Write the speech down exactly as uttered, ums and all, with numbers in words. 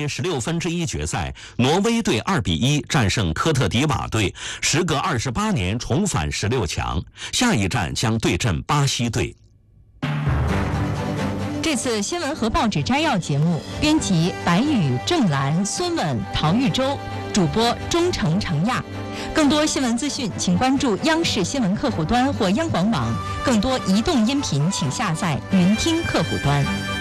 天十六分之一决赛，挪威队二比一战胜科特迪瓦队，时隔二十八年重返十六强。下一站将对阵巴西队。 这次新闻和报纸摘要节目，编辑白宇、郑兰、孙稳、陶玉洲，主播钟诚、程亚。更多新闻资讯，请关注央视新闻客户端或央广网。更多移动音频，请下载云听客户端。